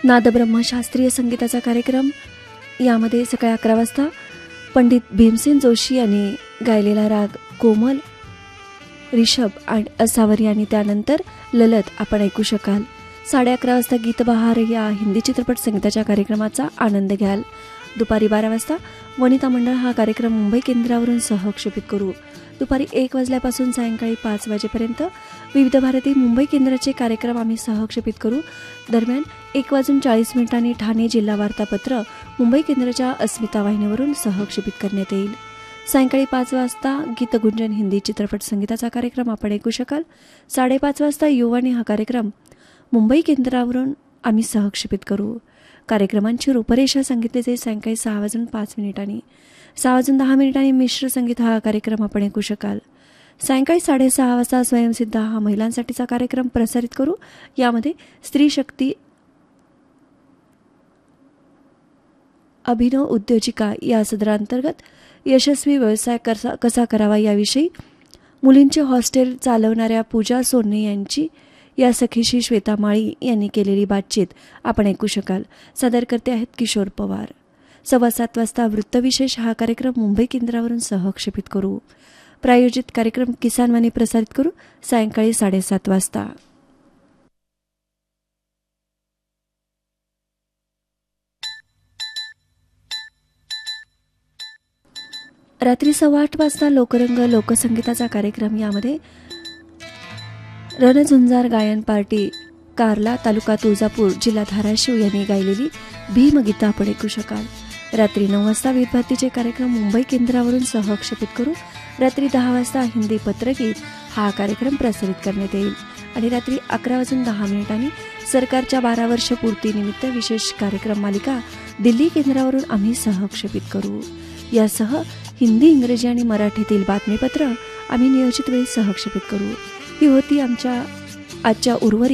नादब्रह्म शास्त्रीय संगीताचा कार्यक्रम, यामध्ये सकाळी 11 वाजता पंडित भीमसेन जोशी यांनी गायलेला राग कोमल, रिषभ आणि असावरी आणि त्यानंतर ललत आपण ऐकू शकाल. 11:30 वाजता गीतबहार या हिंदी चित्रपट संगीताच्या कार्यक्रमाचा आनंद घ्याल. दुपारी 12 वाजता वनिता मंडळ हा कार्यक्रम मुंबई केंद्रावरून सहक्षेपित करू. दुपारी 1 वाजल्यापासून सायंकाळी 5 वाजेपर्यंत विविध भारती मुंबई केंद्राचे कार्यक्रम आम्ही सहक्षेपित करू. दरम्यान 1:40 ठाणे जिल्हा वार्तापत्र मुंबई केंद्राच्या अस्मिता वाहिनीवरून सहक्षेपित करण्यात येईल. सायंकाळी 5 वाजता गीतगुंजन हिंदी चित्रपट संगीताचा कार्यक्रम आपण ऐकू शकाल. 5:30 वाजता युवानी हा कार्यक्रम मुंबई केंद्रावरून आम्ही सहक्षेपित करू. कार्यक्रमांची रूपरेषा सांगितली जाईल. सायंकाळी 6:05 6:10 मिश्र संगीत हा कार्यक्रम आपण ऐकू शकाल. सायंकाळी 6:30 वाजता स्वयंसिद्धा हा महिलांसाठीचा कार्यक्रम प्रसारित करू. यामध्ये स्त्री शक्ती अभिनव उद्योजिका या सदरांतर्गत यशस्वी व्यवसाय कसा करावा याविषयी मुलींचे हॉस्टेल चालवणाऱ्या पूजा सोन्ने यांची या सखीशी श्वेता माळी यांनी केलेली बातचीत आपण ऐकू शकाल. सादरकर्ते आहेत किशोर पवार. 7:15 वाजता वृत्तविशेष हा कार्यक्रम मुंबई केंद्रावरून सहक्षेपित करू. प्रायोजित कार्यक्रम किसानवाणी प्रसारित करू. सायंकाळी 7:30 वाजता. रात्री 8:15 वाजता लोकरंग लोकसंगीताचा कार्यक्रम, यामध्ये रणझुंजार गायन पार्टी कारला, तालुका तुळजापूर, जिल्हा धाराशिव यांनी गायलेली भीमगीता आपण ऐकू शकाल. रात्री 9 वाजता विद्भारतीचे कार्यक्रम मुंबई केंद्रावरून सहक्षेपित करू. रात्री 10 वाजता हिंदी पत्रगीत हा कार्यक्रम प्रसारित करण्यात येईल. आणि रात्री 11:10 सरकारच्या 12 वर्ष पूर्तीनिमित्त विशेष कार्यक्रम मालिका दिल्ली केंद्रावरून आम्ही सहक्षेपित करू. यासह हिंदी, इंग्रजी आणि मराठीतील बातमीपत्र आम्ही नियोजित वेळी सहक्षेपित करू. ही होती आमच्या आजच्या उर्वरित